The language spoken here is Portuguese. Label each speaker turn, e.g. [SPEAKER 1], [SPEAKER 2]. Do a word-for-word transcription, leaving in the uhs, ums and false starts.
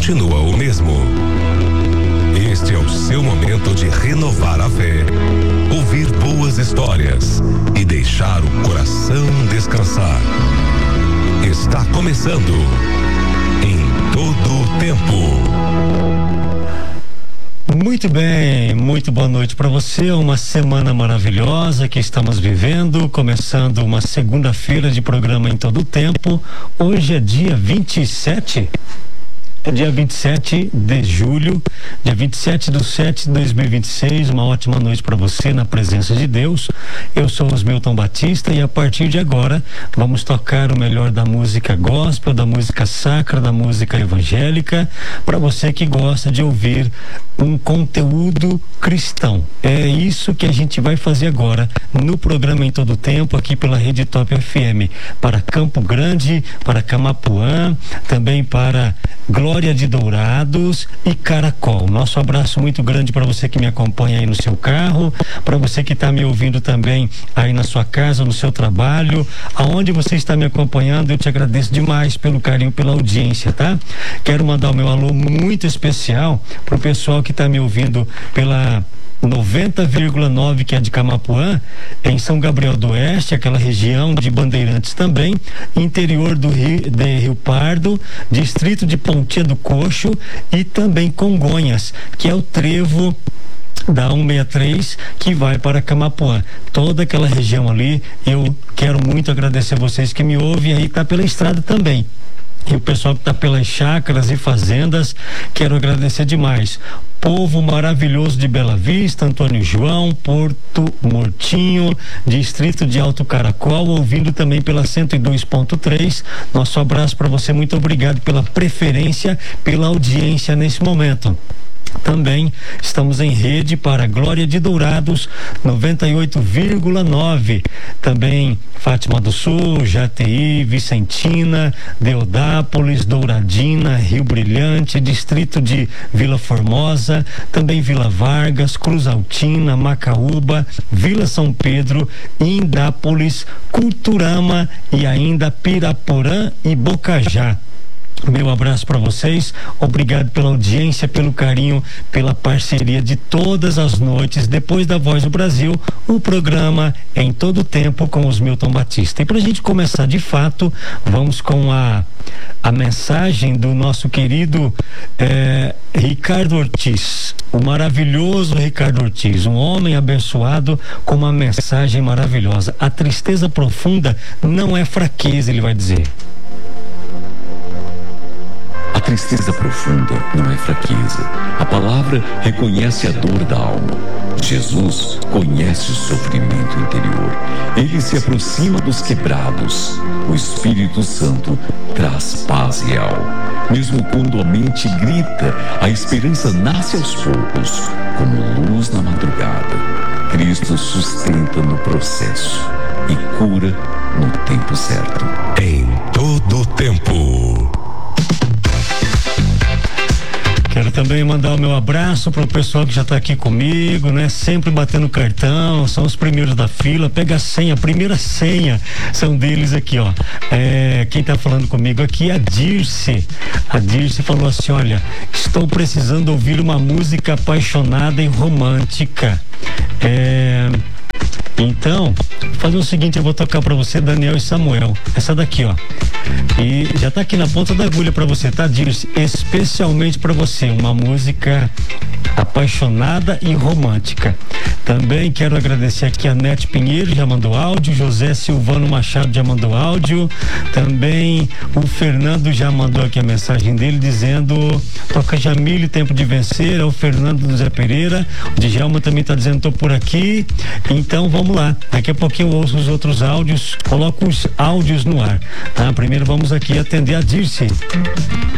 [SPEAKER 1] continua o mesmo. Este é o seu momento de renovar a fé, ouvir boas histórias e deixar o coração descansar. Está começando Em Todo o Tempo.
[SPEAKER 2] Muito bem, muito boa noite para você, uma semana maravilhosa que estamos vivendo, começando uma segunda-feira de programa Em Todo o Tempo. Hoje é dia vinte e sete, é dia vinte e sete de julho, dia vinte e sete de setembro de dois mil e vinte e seis, uma ótima noite para você na presença de Deus. Eu sou Osmilton Batista e a partir de agora vamos tocar o melhor da música gospel, da música sacra, da música evangélica, para você que gosta de ouvir um conteúdo cristão. É isso que a gente vai fazer agora no programa Em Todo o Tempo, aqui pela Rede Top F M, para Campo Grande, para Camapuã, também para Glória de Dourados e Caracol. Nosso abraço muito grande para você que me acompanha aí no seu carro, para você que está me ouvindo também aí na sua casa, no seu trabalho, aonde você está me acompanhando. Eu te agradeço demais pelo carinho, pela audiência, tá? Quero mandar o meu alô muito especial pro pessoal que está me ouvindo pela noventa vírgula nove, que é de Camapuã, em São Gabriel do Oeste, aquela região de Bandeirantes também, interior do Rio, de Rio Pardo, distrito de Pontinha do Coxo e também Congonhas, que é o trevo da cento e sessenta e três que vai para Camapuã. Toda aquela região ali, eu quero muito agradecer vocês que me ouvem aí, tá pela estrada também. E o pessoal que está pelas chácaras e fazendas, quero agradecer demais. Povo maravilhoso de Bela Vista, Antônio João, Porto Mortinho, distrito de Alto Caracol, ouvindo também pela cento e dois ponto três. Nosso abraço para você, muito obrigado pela preferência, pela audiência nesse momento. Também estamos em rede para Glória de Dourados, noventa e oito vírgula nove. Também Fátima do Sul, Jati, Vicentina, Deodápolis, Douradina, Rio Brilhante, distrito de Vila Formosa, também Vila Vargas, Cruz Altina, Macaúba, Vila São Pedro, Indápolis, Culturama e ainda Piraporã e Bocajá. Meu abraço para vocês, obrigado pela audiência, pelo carinho, pela parceria de todas as noites, depois da Voz do Brasil, o programa Em Todo o Tempo com Osmilton Batista. E para a gente começar de fato, vamos com a, a mensagem do nosso querido eh, Ricardo Ortiz, o maravilhoso Ricardo Ortiz, um homem abençoado com uma mensagem maravilhosa. A tristeza profunda não é fraqueza, ele vai dizer.
[SPEAKER 3] A tristeza profunda não é fraqueza. A palavra reconhece a dor da alma. Jesus conhece o sofrimento interior. Ele se aproxima dos quebrados. O Espírito Santo traz paz real. Mesmo quando a mente grita, a esperança nasce aos poucos, como luz na madrugada. Cristo sustenta no processo e cura no tempo certo.
[SPEAKER 1] Em Todo o Tempo.
[SPEAKER 2] Quero também mandar o meu abraço para o pessoal que já está aqui comigo, né? Sempre batendo cartão, são os primeiros da fila. Pega a senha, a primeira senha são deles aqui, ó. É, quem está falando comigo aqui é a Dirce. A Dirce falou assim: olha, estou precisando ouvir uma música apaixonada e romântica. É... Então, vou fazer o seguinte, eu vou tocar pra você Daniel e Samuel, essa daqui, ó, e já tá aqui na ponta da agulha pra você, tá, Dirce? Especialmente pra você, uma música apaixonada e romântica. Também quero agradecer aqui a Nete Pinheiro, já mandou áudio, José Silvano Machado já mandou áudio, também o Fernando já mandou aqui a mensagem dele dizendo: toca Jamile, Tempo de Vencer. É o Fernando do Zé Pereira. O Djalma também tá dizendo: tô por aqui. Então vamos lá, daqui a pouquinho eu ouço os outros áudios, coloco os áudios no ar, tá? Primeiro vamos aqui atender a Dirce.